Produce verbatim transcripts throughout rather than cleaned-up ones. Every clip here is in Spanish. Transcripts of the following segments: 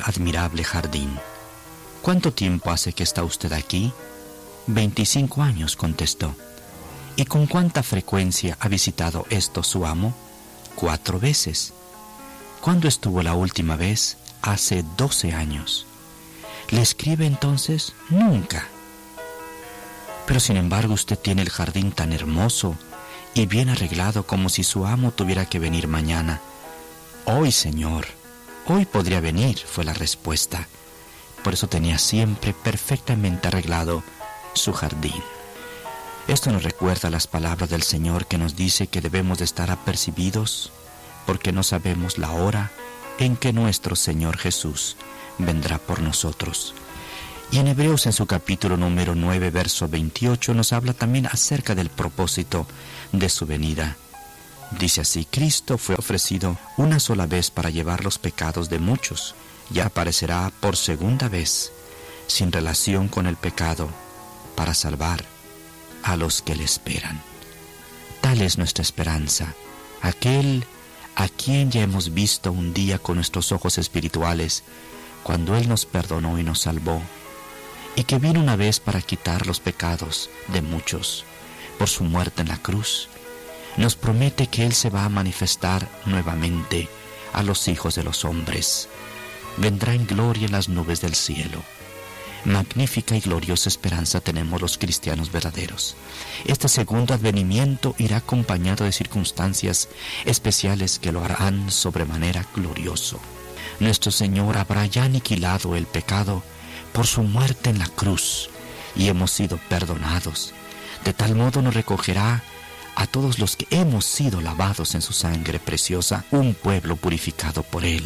aquel admirable jardín. ¿Cuánto tiempo hace que está usted aquí? Veinticinco años, contestó. ¿Y con cuánta frecuencia ha visitado esto su amo? Cuatro veces. ¿Cuándo estuvo la última vez? Hace doce años. ¿Le escribe entonces? Nunca. Pero sin embargo usted tiene el jardín tan hermoso y bien arreglado como si su amo tuviera que venir mañana. Hoy, señor, hoy podría venir, fue la respuesta. Por eso tenía siempre perfectamente arreglado su jardín. Esto nos recuerda las palabras del Señor que nos dice que debemos de estar apercibidos porque no sabemos la hora en que nuestro Señor Jesús vendrá por nosotros. Y en Hebreos, en su capítulo número nueve, verso veintiocho, nos habla también acerca del propósito de su venida. Dice así: Cristo fue ofrecido una sola vez para llevar los pecados de muchos, ya aparecerá por segunda vez, sin relación con el pecado, para salvar a los que le esperan. Tal es nuestra esperanza, aquel a quien ya hemos visto un día con nuestros ojos espirituales, cuando Él nos perdonó y nos salvó, y que vino una vez para quitar los pecados de muchos. Por su muerte en la cruz, nos promete que Él se va a manifestar nuevamente a los hijos de los hombres. Vendrá en gloria en las nubes del cielo. Magnífica y gloriosa esperanza tenemos los cristianos verdaderos. Este segundo advenimiento irá acompañado de circunstancias especiales que lo harán sobremanera glorioso. Nuestro Señor habrá ya aniquilado el pecado por su muerte en la cruz, y hemos sido perdonados. De tal modo nos recogerá a todos los que hemos sido lavados en su sangre preciosa, un pueblo purificado por Él.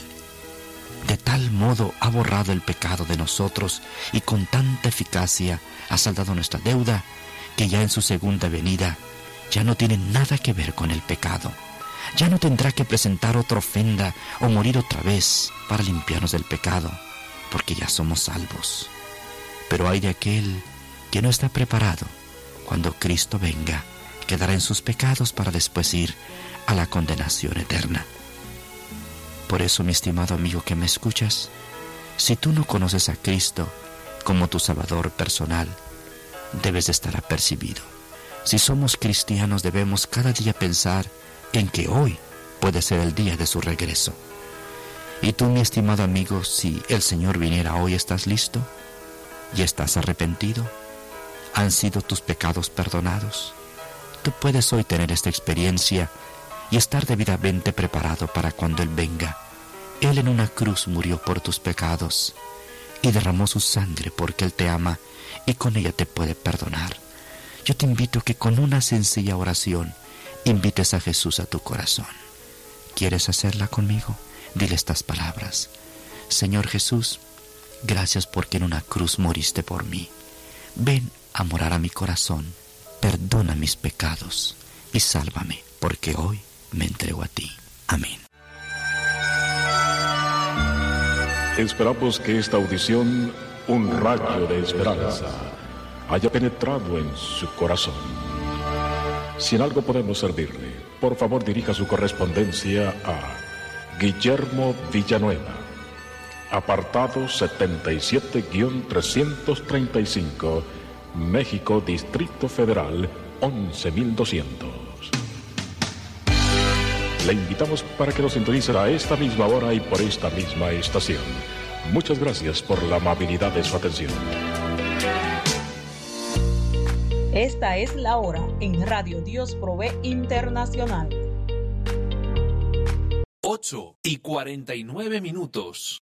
De tal modo ha borrado el pecado de nosotros y con tanta eficacia ha saldado nuestra deuda, que ya en su segunda venida ya no tiene nada que ver con el pecado. Ya no tendrá que presentar otra ofrenda o morir otra vez para limpiarnos del pecado, porque ya somos salvos. Pero hay de aquel que no está preparado. Cuando Cristo venga, quedará en sus pecados para después ir a la condenación eterna. Por eso, mi estimado amigo que me escuchas, si tú no conoces a Cristo como tu Salvador personal, debes de estar apercibido. Si somos cristianos, debemos cada día pensar en que hoy puede ser el día de su regreso. Y tú, mi estimado amigo, si el Señor viniera hoy, ¿estás listo? ¿Y estás arrepentido? ¿Han sido tus pecados perdonados? Tú puedes hoy tener esta experiencia y estar debidamente preparado para cuando Él venga. Él en una cruz murió por tus pecados y derramó su sangre porque Él te ama y con ella te puede perdonar. Yo te invito a que con una sencilla oración invites a Jesús a tu corazón. ¿Quieres hacerla conmigo? Dile estas palabras: Señor Jesús, gracias porque en una cruz moriste por mí. Ven a morar a mi corazón, perdona mis pecados y sálvame, porque hoy me entrego a ti. Amén. Esperamos que esta audición, un rayo de esperanza, haya penetrado en su corazón. Si en algo podemos servirle, por favor dirija su correspondencia a Guillermo Villanueva, apartado setenta y siete trescientos treinta y cinco, México, Distrito Federal, once mil doscientos. Le invitamos para que nos sintonice a esta misma hora y por esta misma estación. Muchas gracias por la amabilidad de su atención. Esta es la hora en Radio Dios Provee Internacional. ocho y cuarenta y nueve minutos.